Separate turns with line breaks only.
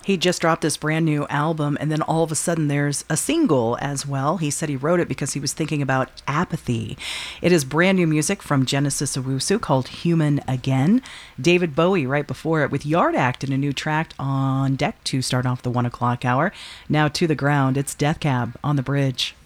He just dropped this brand new album, and then all of a sudden there's a single as well. He said he wrote it because he was thinking about apathy. It is brand new music from Genesis Owusu called Human Again. David Bowie right before it with Yard Act and a new track on deck to start off the 1 o'clock hour. Now to the ground, it's Death Cab on the Bridge.